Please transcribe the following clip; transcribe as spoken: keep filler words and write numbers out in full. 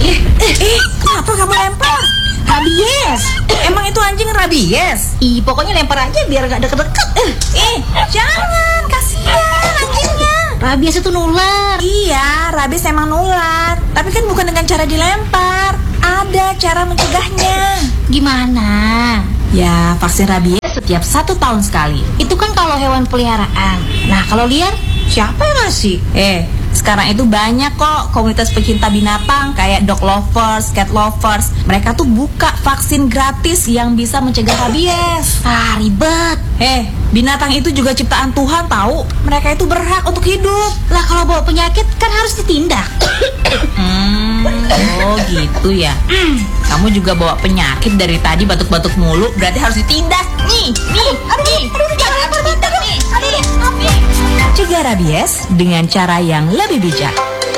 Eh, eh, eh, kenapa kamu lempar? Rabies. Emang itu anjing rabies? Ih, pokoknya lempar aja biar gak deket-deket. Eh, eh, jangan, kasihan anjingnya. Rabies itu nular. Iya, rabies emang nular. Tapi kan bukan dengan cara dilempar. Ada cara mencegahnya. Gimana? Ya, vaksin rabies setiap satu tahun sekali. Itu kan kalau hewan peliharaan. Nah, kalau liar, siapa yang ngasih? Eh, sekarang itu banyak kok komunitas pecinta binatang kayak dog lovers, cat lovers. Mereka tuh buka vaksin gratis yang bisa mencegah rabies. Ah, ribet. Eh, binatang itu juga ciptaan Tuhan tahu. Mereka itu berhak untuk hidup. Lah kalau bawa penyakit kan harus ditindak. Hmm, oh gitu ya. Kamu juga bawa penyakit dari tadi batuk-batuk mulu, berarti harus ditindak. Nih, nih, nih. Jangan harus ditindak nih. Nih, nih. Cegah rabies dengan cara yang lebih bijak.